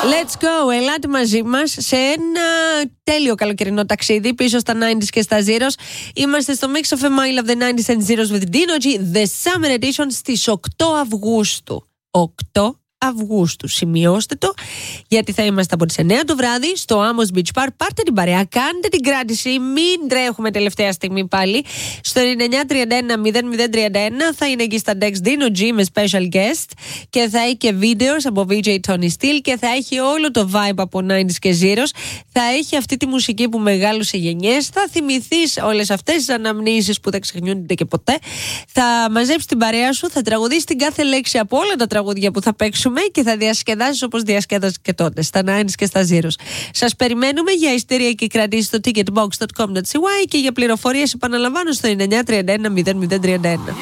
Let's go, ελάτε μαζί μας σε ένα τέλειο καλοκαιρινό ταξίδι πίσω στα 90s και στα Zeros. Είμαστε στο Mix of a Mile of the 90s and Zeros with Dino G, The Summer Edition στις 8 Αυγούστου. 8 Αυγούστου, σημειώστε το, γιατί θα είμαστε από τις 9 το βράδυ στο Amos Beach Bar. Πάρτε την παρέα, κάντε την κράτηση, μην τρέχουμε τελευταία στιγμή πάλι. Στο 9931-0031 θα είναι εκεί στα Dex Dino G με special guest και θα έχει και videos από VJ Tony Steele και θα έχει όλο το vibe από 90s και Zeros. Θα έχει αυτή τη μουσική που μεγάλωσε γενιές, θα θυμηθείς όλες αυτές τις αναμνήσεις που δεν ξεχνιούνται και ποτέ. Θα μαζέψεις την παρέα σου, θα τραγουδήσεις την κάθε λέξη από όλα τα τραγούδια που θα παίξουμε και θα διασκεδάσεις όπως διασκέδασες και τότε στα 90s και στα Zeros. Σας περιμένουμε για ειστήρια και κρατήσεις στο ticketbox.com.cy και για πληροφορίες επαναλαμβάνω στο 9931 0031.